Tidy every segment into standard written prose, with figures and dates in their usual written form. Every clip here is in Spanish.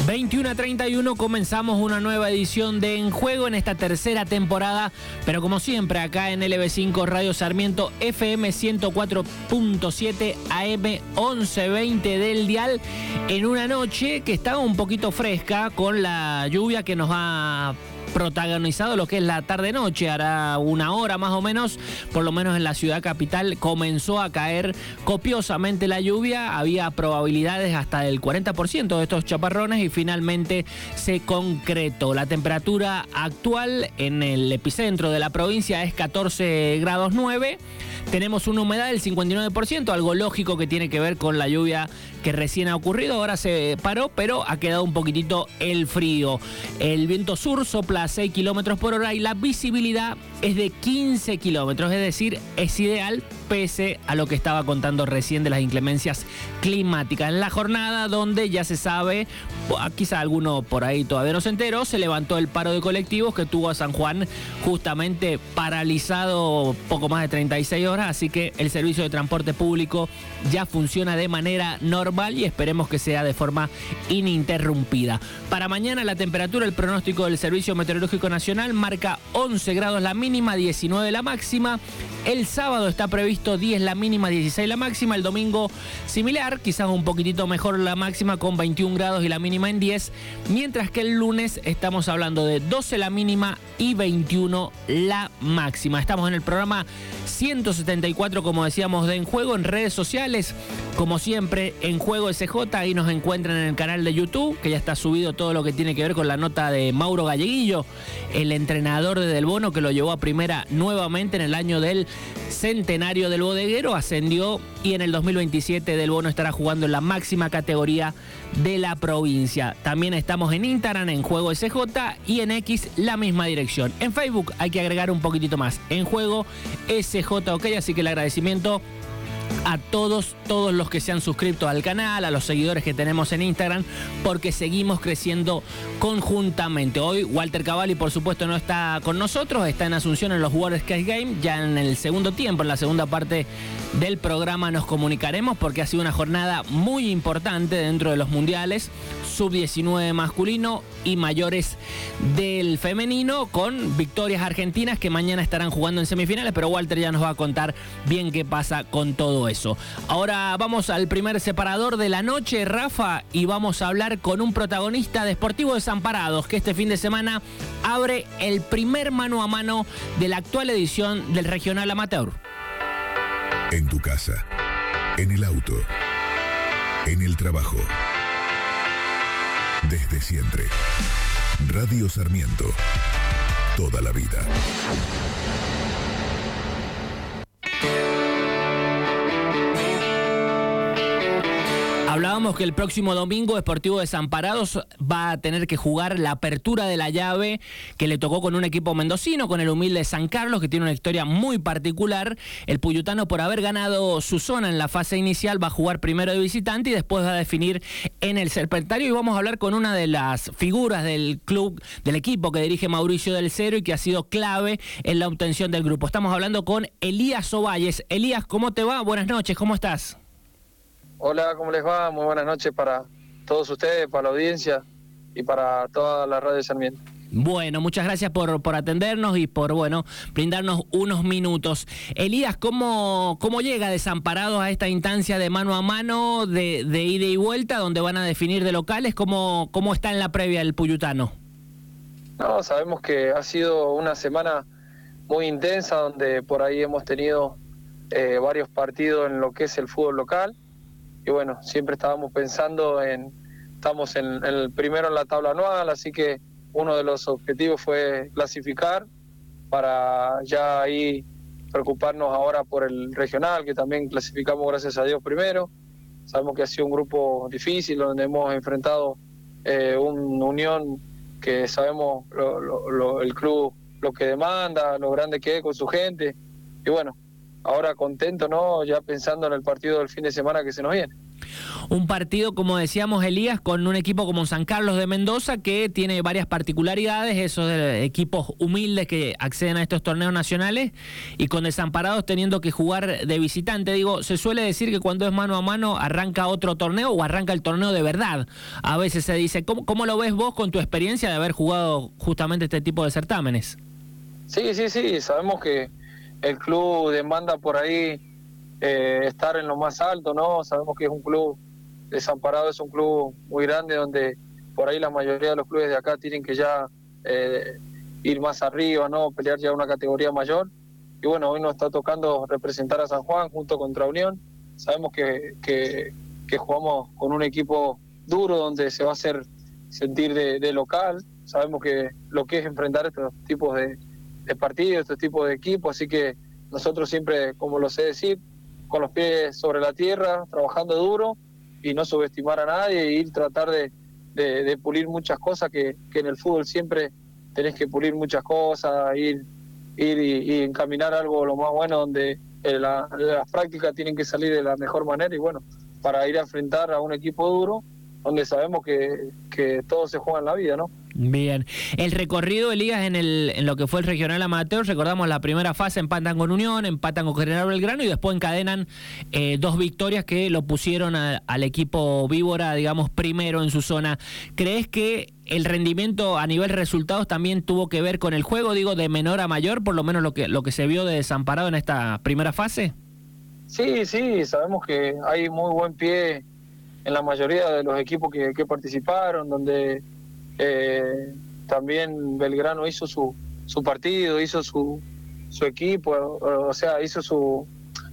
21:31 comenzamos una nueva edición de En Juego en esta tercera temporada, pero como siempre acá en LB5 Radio Sarmiento FM 104.7 AM 1120 del dial, en una noche que estaba un poquito fresca con la lluvia que nos ha protagonizado lo que es la tarde-noche. Hará una hora más o menos, por lo menos en la ciudad capital, comenzó a caer copiosamente la lluvia. Había probabilidades hasta del 40% de estos chaparrones y finalmente se concretó. La temperatura actual en el epicentro de la provincia es 14 grados 9. Tenemos una humedad del 59%, algo lógico que tiene que ver con la lluvia que recién ha ocurrido. Ahora se paró, pero ha quedado un poquitito el frío. El viento sur sopla a 6 kilómetros por hora y la visibilidad es de 15 kilómetros, es decir, es ideal pese a lo que estaba contando recién de las inclemencias climáticas. En la jornada donde ya se sabe, quizá alguno por ahí todavía no se enteró, se levantó el paro de colectivos que tuvo a San Juan justamente paralizado poco más de 36 horas, así que el servicio de transporte público ya funciona de manera normal y esperemos que sea de forma ininterrumpida. Para mañana la temperatura, el pronóstico del Servicio Meteorológico Nacional marca 11 grados la mínima, 19 la máxima. El sábado está previsto 10 la mínima, 16 la máxima. El domingo similar, quizás un poquitito mejor la máxima con 21 grados y la mínima en 10. Mientras que el lunes estamos hablando de 12 la mínima y 21 la máxima. Estamos en el programa 174, como decíamos, de En Juego, en redes sociales. Como siempre, En Juego SJ, ahí nos encuentran en el canal de YouTube, que ya está subido todo lo que tiene que ver con la nota de Mauro Galleguillo, el entrenador de Del Bono, que lo llevó a primera nuevamente en el año del centenario del bodeguero, ascendió y en el 2027 Del Bono estará jugando en la máxima categoría de la provincia. También estamos en Instagram, En Juego SJ, y en X la misma dirección. En Facebook hay que agregar un poquitito más, En Juego SJ, ok, así que el agradecimiento a todos los que se han suscrito al canal, a los seguidores que tenemos en Instagram, porque seguimos creciendo conjuntamente. Hoy Walter Cavalli, por supuesto, no está con nosotros, está en Asunción en los World Skate Games. Ya en el segundo tiempo, en la segunda parte del programa, nos comunicaremos porque ha sido una jornada muy importante dentro de los mundiales sub-19 masculino y mayores del femenino, con victorias argentinas que mañana estarán jugando en semifinales, pero Walter ya nos va a contar bien qué pasa con todo eso. Ahora vamos al primer separador de la noche, Rafa, y vamos a hablar con un protagonista de Sportivo Desamparados, que este fin de semana abre el primer mano a mano de la actual edición del Regional Amateur. En tu casa, en el auto, en el trabajo. Desde siempre. Radio Sarmiento. Toda la vida. Hablábamos que el próximo domingo Sportivo Desamparados va a tener que jugar la apertura de la llave que le tocó con un equipo mendocino, con el humilde San Carlos, que tiene una historia muy particular. El puyutano, por haber ganado su zona en la fase inicial, va a jugar primero de visitante y después va a definir en el Serpentario. Y vamos a hablar con una de las figuras del club, del equipo que dirige Mauricio del Cero y que ha sido clave en la obtención del grupo. Estamos hablando con Elías Ovalles. Elías, ¿cómo te va? Buenas noches, ¿cómo estás? Hola, ¿cómo les va? Muy buenas noches para todos ustedes, para la audiencia y para toda la radio de Sarmiento. Bueno, muchas gracias por atendernos y por, brindarnos unos minutos. Elías, ¿cómo llega Desamparados a esta instancia de mano a mano, de ida y vuelta, donde van a definir de locales? ¿Cómo está en la previa el puyutano? No, sabemos que ha sido una semana muy intensa, donde por ahí hemos tenido varios partidos en lo que es el fútbol local. Y bueno, siempre estábamos pensando estamos en el primero en la tabla anual, así que uno de los objetivos fue clasificar para ya ahí preocuparnos ahora por el regional, que también clasificamos gracias a Dios primero. Sabemos que ha sido un grupo difícil, donde hemos enfrentado una unión que sabemos el club lo que demanda, lo grande que es con su gente. Y bueno, ahora contento, ¿no? Ya pensando en el partido del fin de semana que se nos viene. Un partido, como decíamos, Elías, con un equipo como San Carlos de Mendoza que tiene varias particularidades, esos equipos humildes que acceden a estos torneos nacionales, y con Desamparados teniendo que jugar de visitante. Digo, se suele decir que cuando es mano a mano arranca otro torneo o arranca el torneo de verdad. A veces se dice, ¿cómo lo ves vos con tu experiencia de haber jugado justamente este tipo de certámenes? Sí, sabemos que el club demanda por ahí estar en lo más alto, ¿no? Sabemos que es un club, Desamparado es un club muy grande donde por ahí la mayoría de los clubes de acá tienen que ya ir más arriba, ¿no? Pelear ya una categoría mayor. Y bueno, hoy nos está tocando representar a San Juan junto contra Unión. Sabemos que jugamos con un equipo duro donde se va a hacer sentir de local. Sabemos que lo que es enfrentar estos tipos de partidos, estos tipos de equipos, así que nosotros siempre, como lo sé decir, con los pies sobre la tierra, trabajando duro y no subestimar a nadie, e ir tratar de pulir muchas cosas que en el fútbol siempre tenés que pulir muchas cosas, ir y encaminar algo lo más bueno, donde las prácticas tienen que salir de la mejor manera, y bueno, para ir a enfrentar a un equipo duro donde sabemos que todo se juega en la vida, ¿no? Bien. El recorrido, Elías, en lo que fue el regional amateur, recordamos la primera fase, empatan con Unión, empatan con General Belgrano y después encadenan 2 victorias que lo pusieron al equipo Víbora, digamos, primero en su zona. ¿Crees que el rendimiento a nivel resultados también tuvo que ver con el juego, digo, de menor a mayor, por lo menos lo que se vio de Desamparado en esta primera fase? Sí, sabemos que hay muy buen pie en la mayoría de los equipos que participaron, donde también Belgrano hizo su partido, hizo su equipo, o sea, hizo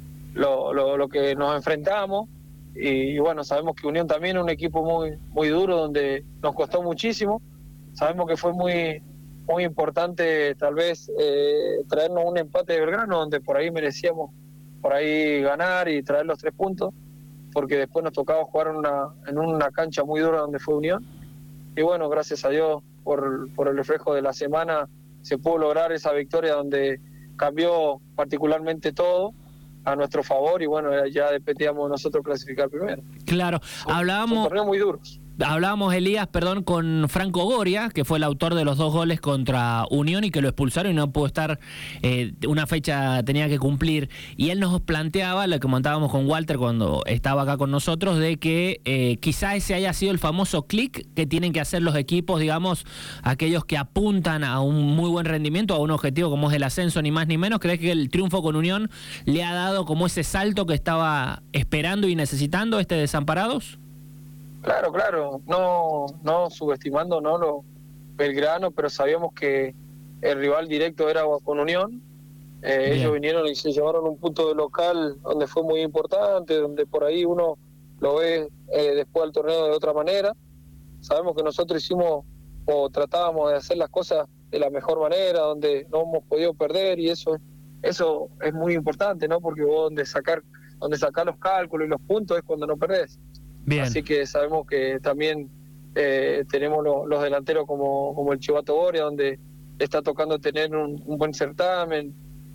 lo que nos enfrentamos, y bueno, sabemos que Unión también es un equipo muy duro, donde nos costó muchísimo. Sabemos que fue muy importante tal vez traernos un empate de Belgrano, donde por ahí merecíamos por ahí ganar y traer los 3 puntos, porque después nos tocaba jugar en una cancha muy dura donde fue Unión. Y bueno, gracias a Dios por el reflejo de la semana se pudo lograr esa victoria donde cambió particularmente todo a nuestro favor, y bueno, ya dependíamos nosotros clasificar primero. Claro, son torneos muy duros. Hablábamos, Elías, con Franco Goria, que fue el autor de los 2 goles contra Unión y que lo expulsaron y no pudo estar, una fecha tenía que cumplir. Y él nos planteaba, lo que comentábamos con Walter cuando estaba acá con nosotros, de que quizá ese haya sido el famoso clic que tienen que hacer los equipos, digamos, aquellos que apuntan a un muy buen rendimiento, a un objetivo como es el ascenso, ni más ni menos. ¿Crees que el triunfo con Unión le ha dado como ese salto que estaba esperando y necesitando Desamparados? Claro, no subestimando los Belgrano, pero sabíamos que el rival directo era con Unión. Ellos vinieron y se llevaron un punto de local donde fue muy importante, donde por ahí uno lo ve después del torneo de otra manera. Sabemos que nosotros hicimos o tratábamos de hacer las cosas de la mejor manera, donde no hemos podido perder, y eso es muy importante, ¿no? Porque vos donde sacar los cálculos y los puntos es cuando no perdés. Bien. Así que sabemos que también tenemos los delanteros como el Chivato Goria, donde está tocando tener un buen certamen,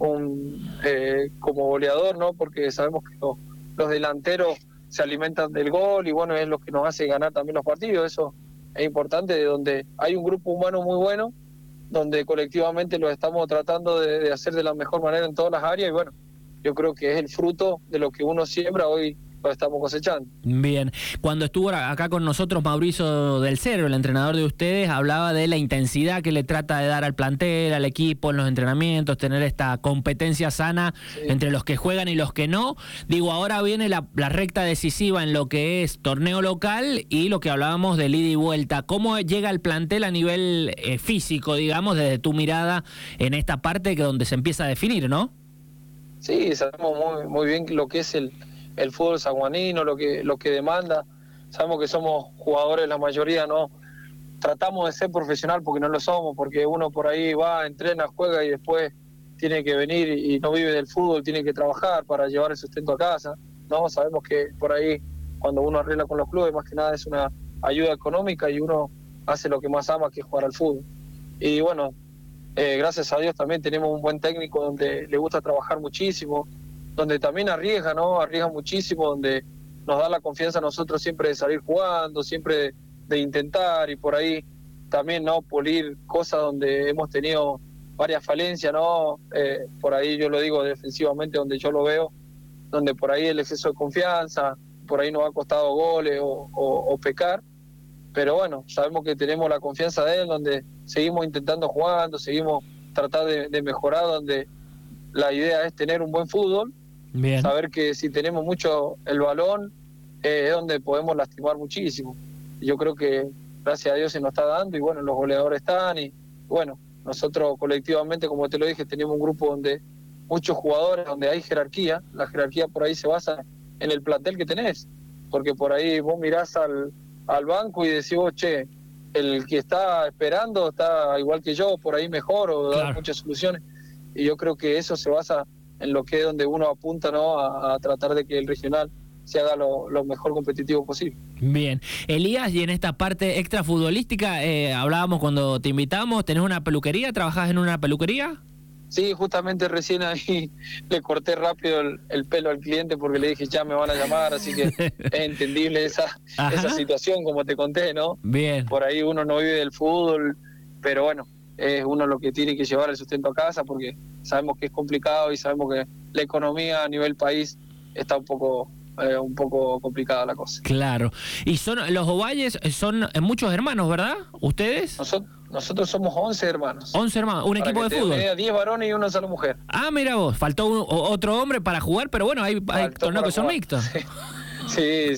como goleador, ¿no? Porque sabemos que los delanteros se alimentan del gol, y bueno, es lo que nos hace ganar también los partidos. Eso es importante, de donde hay un grupo humano muy bueno, donde colectivamente lo estamos tratando de hacer de la mejor manera en todas las áreas, y bueno, yo creo que es el fruto de lo que uno siembra hoy. Lo estamos cosechando. Bien, cuando estuvo acá con nosotros Mauricio del Cerro, el entrenador de ustedes, hablaba de la intensidad que le trata de dar al plantel, al equipo en los entrenamientos, tener esta competencia sana entre los que juegan y los que no. Digo, ahora viene la recta decisiva en lo que es torneo local y lo que hablábamos de ida y vuelta. ¿Cómo llega el plantel a nivel físico, digamos, desde tu mirada en esta parte donde se empieza a definir, ¿no? Sí, sabemos muy bien lo que es el fútbol sanjuanino, lo que demanda. Sabemos que somos jugadores, la mayoría no tratamos de ser profesional porque no lo somos, porque uno por ahí va, entrena, juega y después tiene que venir y no vive del fútbol, tiene que trabajar para llevar el sustento a casa, ¿no? Sabemos que por ahí cuando uno arregla con los clubes, más que nada es una ayuda económica y uno hace lo que más ama, que es jugar al fútbol. Y bueno, gracias a Dios también tenemos un buen técnico donde le gusta trabajar muchísimo, donde también arriesga, ¿no? Arriesga muchísimo, donde nos da la confianza a nosotros siempre de salir jugando, siempre de intentar, y por ahí también, ¿no?, pulir cosas donde hemos tenido varias falencias, ¿no? Por ahí yo lo digo defensivamente, donde yo lo veo, donde por ahí el exceso de confianza, por ahí nos ha costado goles o pecar, pero bueno, sabemos que tenemos la confianza de él, donde seguimos intentando jugando, seguimos tratando de mejorar, donde la idea es tener un buen fútbol. Bien. Saber que si tenemos mucho el balón es donde podemos lastimar muchísimo. Yo creo que gracias a Dios se nos está dando, y bueno, los goleadores están, y bueno, nosotros colectivamente, como te lo dije, tenemos un grupo donde muchos jugadores, donde hay jerarquía. La jerarquía por ahí se basa en el plantel que tenés, porque por ahí vos mirás al banco y decís vos, che, el que está esperando está igual que yo, por ahí mejor, o da muchas soluciones, y yo creo que eso se basa en lo que es donde uno apunta, ¿no?, a tratar de que el regional se haga lo mejor competitivo posible. Bien. Elías, y en esta parte extra futbolística, hablábamos cuando te invitamos, ¿tenés una peluquería? ¿Trabajás en una peluquería? Sí, justamente recién ahí le corté rápido el pelo al cliente porque le dije, ya me van a llamar, así que es entendible esa situación, como te conté, ¿no? Bien. Por ahí uno no vive del fútbol, pero bueno, es uno lo que tiene que llevar el sustento a casa, porque sabemos que es complicado y sabemos que la economía a nivel país está un poco complicada la cosa. Claro. Y los Ovalles son muchos hermanos, ¿verdad? ¿Ustedes? Nosotros somos 11 hermanos. 11 hermanos, un equipo de fútbol. 10 varones y una sola mujer. Ah, mira vos, faltó otro hombre para jugar, pero bueno, hay torneos que son mixtos. Sí.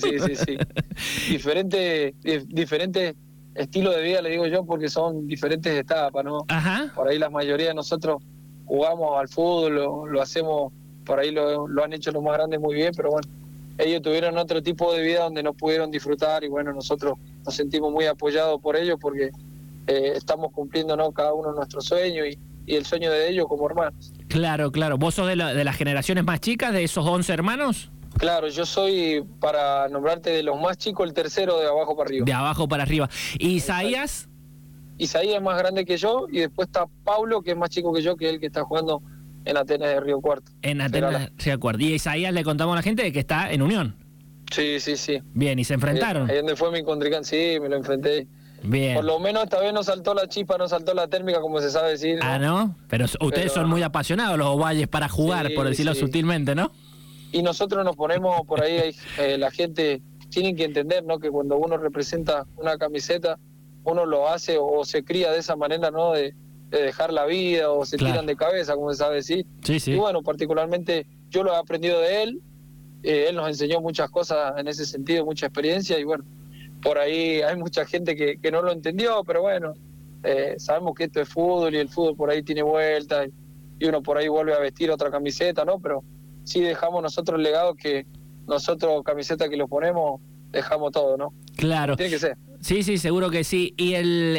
Diferente estilo de vida, le digo yo, porque son diferentes etapas, ¿no? Ajá. Por ahí la mayoría de nosotros jugamos al fútbol, lo hacemos, por ahí lo han hecho los más grandes muy bien, pero bueno, ellos tuvieron otro tipo de vida donde no pudieron disfrutar, y bueno, nosotros nos sentimos muy apoyados por ellos, porque estamos cumpliendo, ¿no?, cada uno nuestro sueño y el sueño de ellos como hermanos. Claro. ¿Vos sos de las generaciones más chicas de esos 11 hermanos? Claro, yo soy, para nombrarte, de los más chicos, el tercero de abajo para arriba. De abajo para arriba. ¿Y Isaías? Isaías es más grande que yo, y después está Pablo, que es más chico que yo, que es el que está jugando en Atenas de Río Cuarto. En Atenas de Río Cuarto. Y Isaías, le contamos a la gente de que está en Unión. Sí. Bien, ¿y se enfrentaron? Ahí donde fue mi contrincante, sí, me lo enfrenté. Bien. Por lo menos esta vez no saltó la chispa, no saltó la térmica, como se sabe decir, ¿no? Ah, ¿no? Pero ustedes son muy apasionados, los Ovalles, para jugar, por decirlo sutilmente, ¿no? Y nosotros nos ponemos por ahí, la gente tiene que entender, ¿no?, que cuando uno representa una camiseta, uno lo hace o se cría de esa manera, ¿no?, de dejar la vida, o se tiran de cabeza, como se sabe decir. Sí. Y bueno, particularmente yo lo he aprendido de él. Él nos enseñó muchas cosas en ese sentido, mucha experiencia, y bueno, por ahí hay mucha gente que no lo entendió, pero bueno, sabemos que esto es fútbol, y el fútbol por ahí tiene vueltas, y uno por ahí vuelve a vestir otra camiseta, ¿no? Pero sí dejamos nosotros el legado, que nosotros, camiseta que lo ponemos, dejamos todo, ¿no? Claro. Tiene que ser. Sí, seguro que sí. Y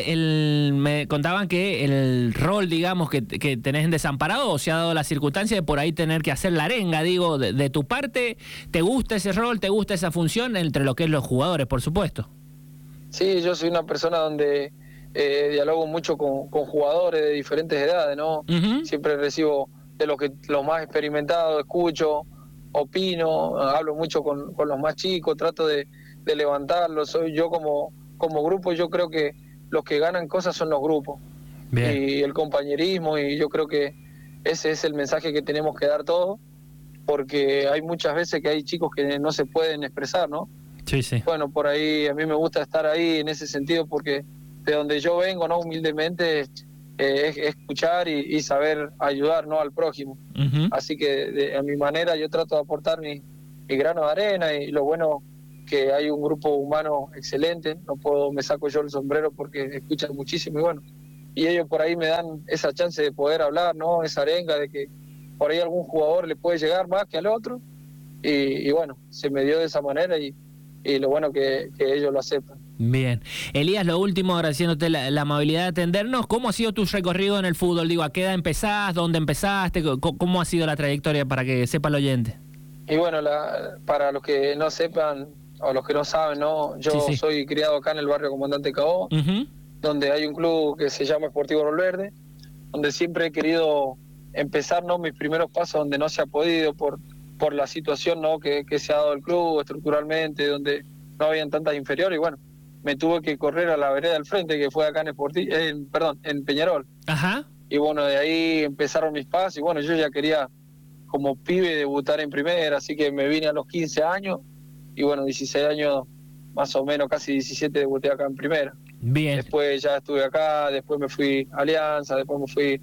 me contaban que el rol, digamos, que tenés en Desamparado, o se ha dado la circunstancia de por ahí tener que hacer la arenga, digo, de tu parte, ¿te gusta ese rol, te gusta esa función entre lo que es los jugadores, por supuesto? Sí, yo soy una persona donde dialogo mucho con jugadores de diferentes edades, ¿no? Uh-huh. Siempre recibo de los más experimentados, escucho, opino, hablo mucho con los más chicos, trato de levantarlos. Soy yo como grupo, yo creo que los que ganan cosas son los grupos. Bien. Y el compañerismo, y yo creo que ese es el mensaje que tenemos que dar todos, porque hay muchas veces que hay chicos que no se pueden expresar, ¿no? Sí. Bueno, por ahí a mí me gusta estar ahí en ese sentido, porque de donde yo vengo, ¿no?, humildemente, es escuchar y saber ayudar, ¿no?, al prójimo. Uh-huh. Así que a mi manera yo trato de aportar mi grano de arena, y lo bueno que hay un grupo humano excelente. Me saco yo el sombrero porque escuchan muchísimo, y bueno, y ellos por ahí me dan esa chance de poder hablar, ¿no?, esa arenga de que por ahí algún jugador le puede llegar más que al otro, y bueno, se me dio de esa manera, y lo bueno que ellos lo aceptan. Bien. Elías, lo último, agradeciéndote la amabilidad de atendernos. ¿Cómo ha sido tu recorrido en el fútbol? Digo, ¿a qué edad empezás? ¿Dónde empezaste? ¿Cómo ha sido la trayectoria, para que sepa el oyente? Y bueno, para los que no sepan, o los que no saben, ¿no? Yo soy criado acá en el barrio Comandante Cabó, uh-huh, donde hay un club que se llama Sportivo Valverde, donde siempre he querido empezar, ¿no?, mis primeros pasos, donde no se ha podido por por la situación, ¿no?, que se ha dado el club estructuralmente, donde no habían tantas inferiores, y bueno, me tuve que correr a la vereda del frente, que fue acá en Peñarol. Ajá. Y bueno, de ahí empezaron mis pasos, y bueno, yo ya quería como pibe debutar en primera, así que me vine a los 15 años, y bueno, 16 años más o menos, casi 17, debuté acá en primera. Bien. Después ya estuve acá, después me fui a Alianza, después me fui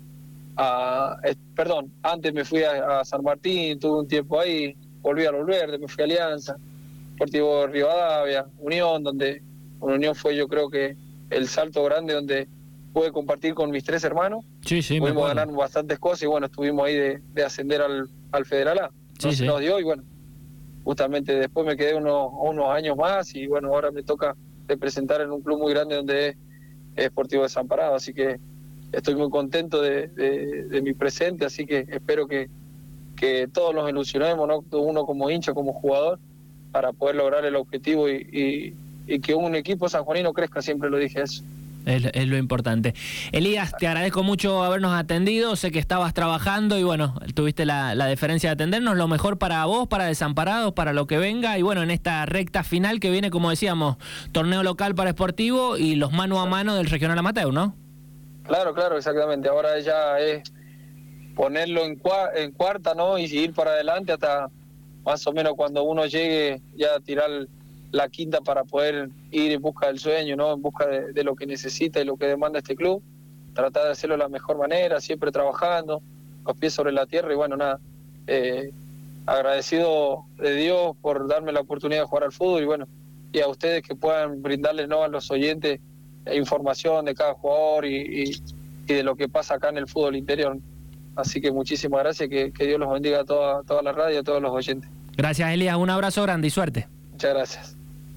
antes me fui a San Martín, tuve un tiempo ahí, volví a Los Verdes, me fui a Alianza, Deportivo Rivadavia, Unión, donde con Unión fue, yo creo que el salto grande donde pude compartir con mis 3 hermanos. Sí, pudimos ganar bastantes cosas y bueno, estuvimos ahí de ascender al Federal A. Nos dio y bueno, justamente después me quedé unos años más y bueno, ahora me toca representar en un club muy grande donde es Sportivo Desamparado, así que estoy muy contento de mi presente, así que espero que todos nos ilusionemos, ¿no?, uno como hincha, como jugador, para poder lograr el objetivo y que un equipo sanjuanino crezca, siempre lo dije eso. Es lo importante. Elías, te agradezco mucho habernos atendido, sé que estabas trabajando y bueno, tuviste la deferencia de atendernos. Lo mejor para vos, para Desamparados, para lo que venga y bueno, en esta recta final que viene, como decíamos, torneo local para Sportivo y los mano a mano del Regional Amateur, ¿no? Claro, exactamente. Ahora ya es ponerlo en cuarta, ¿no?, y seguir para adelante hasta más o menos cuando uno llegue ya a tirar la quinta para poder ir en busca del sueño, ¿no?, en busca de lo que necesita y lo que demanda este club, tratar de hacerlo de la mejor manera, siempre trabajando, los pies sobre la tierra y bueno, nada, agradecido de Dios por darme la oportunidad de jugar al fútbol y bueno, y a ustedes que puedan brindarles, ¿no?, a los oyentes información de cada jugador y de lo que pasa acá en el fútbol interior. Así que muchísimas gracias, que Dios los bendiga a toda la radio y a todos los oyentes. Gracias, Elías, un abrazo grande y suerte. Muchas gracias.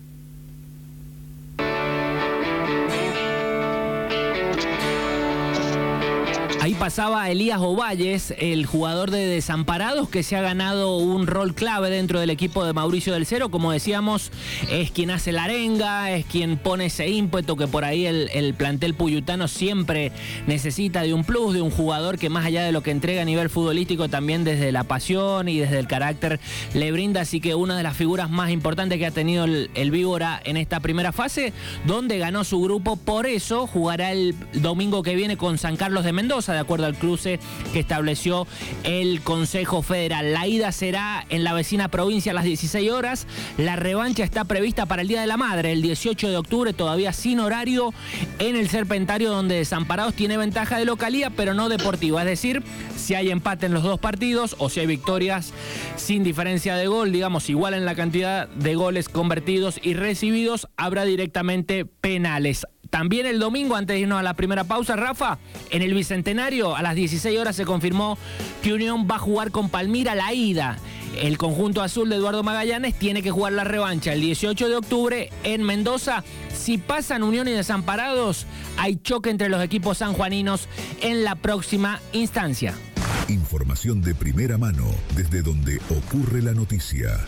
Ahí pasaba Elías Ovalles, el jugador de Desamparados que se ha ganado un rol clave dentro del equipo de Mauricio del Cero. Como decíamos, es quien hace la arenga, es quien pone ese ímpetu que por ahí el plantel puyutano siempre necesita de un plus, de un jugador que más allá de lo que entrega a nivel futbolístico, también desde la pasión y desde el carácter le brinda. Así que una de las figuras más importantes que ha tenido el Víbora en esta primera fase, donde ganó su grupo. Por eso jugará el domingo que viene con San Carlos de Mendoza, de acuerdo al cruce que estableció el Consejo Federal. La ida será en la vecina provincia a las 16 horas. La revancha está prevista para el Día de la Madre, el 18 de octubre, todavía sin horario, en el Serpentario, donde Desamparados tiene ventaja de localía, pero no deportiva. Es decir, si hay empate en los dos partidos o si hay victorias sin diferencia de gol, digamos, igual en la cantidad de goles convertidos y recibidos, habrá directamente penales. También el domingo, antes de irnos a la primera pausa, Rafa, en el Bicentenario a las 16 horas se confirmó que Unión va a jugar con Palmira la ida. El conjunto azul de Eduardo Magallanes tiene que jugar la revancha el 18 de octubre en Mendoza. Si pasan Unión y Desamparados, hay choque entre los equipos sanjuaninos en la próxima instancia. Información de primera mano desde donde ocurre la noticia.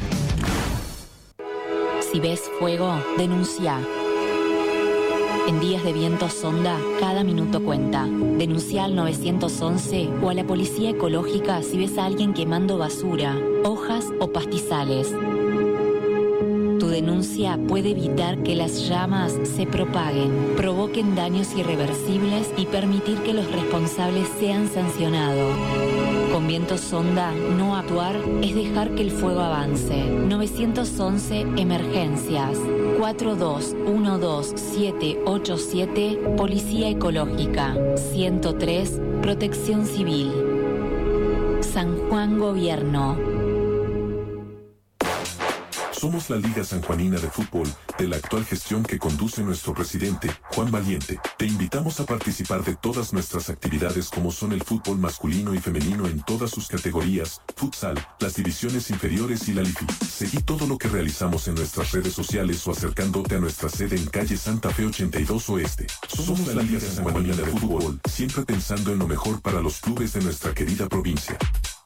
Si ves fuego, denuncia. En días de viento sonda, cada minuto cuenta. Denuncia al 911 o a la policía ecológica si ves a alguien quemando basura, hojas o pastizales. Tu denuncia puede evitar que las llamas se propaguen, provoquen daños irreversibles y permitir que los responsables sean sancionados. Con viento sonda, no actuar es dejar que el fuego avance. 911 Emergencias. 4212787 Policía Ecológica. 103 Protección Civil. San Juan Gobierno. Somos la Liga Sanjuanina de Fútbol, de la actual gestión que conduce nuestro presidente, Juan Valiente. Te invitamos a participar de todas nuestras actividades como son el fútbol masculino y femenino en todas sus categorías, futsal, las divisiones inferiores y la LIFI. Seguí todo lo que realizamos en nuestras redes sociales o acercándote a nuestra sede en calle Santa Fe 82 Oeste. Somos la Liga Sanjuanina de Fútbol, siempre pensando en lo mejor para los clubes de nuestra querida provincia.